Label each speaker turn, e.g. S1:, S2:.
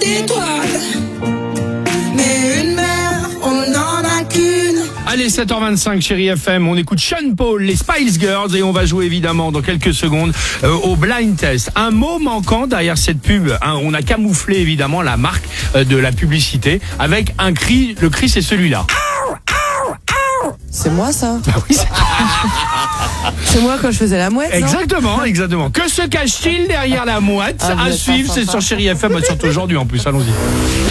S1: d'étoiles. Mais une mère, on n'en a qu'une.
S2: Allez, 7h25, Chérie FM, on écoute Sean Paul, les Spice Girls, et on va jouer évidemment dans quelques secondes au blind test. Un mot manquant derrière cette pub, hein, on a camouflé évidemment la marque de la publicité avec un cri, le cri c'est celui-là.
S3: C'est moi ça.
S2: Ah oui,
S3: C'est moi quand je faisais la mouette.
S2: exactement, exactement. Que se cache-t-il derrière la mouette?
S3: Ah, vous
S2: À
S3: êtes
S2: suivre,
S3: pas
S2: c'est
S3: sympa.
S2: sur Chérie FM, surtout aujourd'hui en plus, allons-y.